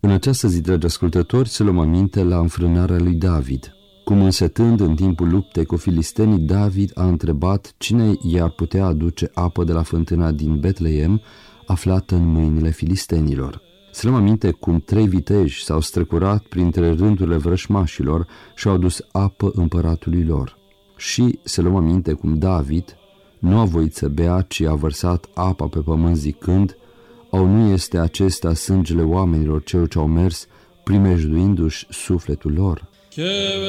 În această zi, dragi ascultători, să luăm aminte la înfrânarea lui David. Cum însetând în timpul luptei cu filistenii, David a întrebat cine i-ar putea aduce apă de la fântâna din Betleem, aflată în mâinile filistenilor. Să luăm aminte cum 3 viteji s-au strecurat printre rândurile vrășmașilor și au adus apă împăratului lor. Și să luăm aminte cum David nu a voit să bea, ci a vărsat apa pe pământ zicând: „Au nu este acesta sângele oamenilor celor ce au mers, primejduindu-și sufletul lor?”